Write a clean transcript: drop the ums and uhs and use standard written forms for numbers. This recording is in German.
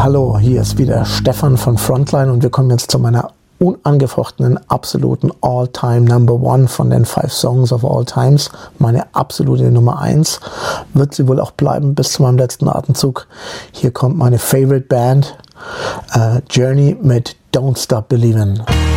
Hallo, hier ist wieder Stefan von Frontline und wir kommen jetzt zu meiner unangefochtenen, absoluten All-Time Number One von den 5 Songs of All Times. Meine absolute Nummer 1. Wird sie wohl auch bleiben bis zu meinem letzten Atemzug. Hier kommt meine Favorite Band, Journey mit Don't Stop Believin'.